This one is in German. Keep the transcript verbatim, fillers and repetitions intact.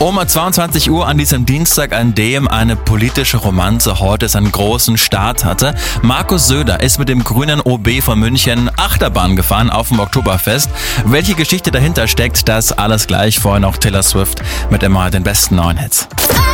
Um zweiundzwanzig Uhr an diesem Dienstag, an dem eine politische Romanze heute seinen großen Start hatte. Markus Söder ist mit dem grünen O B von München Achterbahn gefahren auf dem Oktoberfest. Welche Geschichte dahinter steckt, das alles gleich. Vorher noch Taylor Swift mit immer den besten neuen Hits.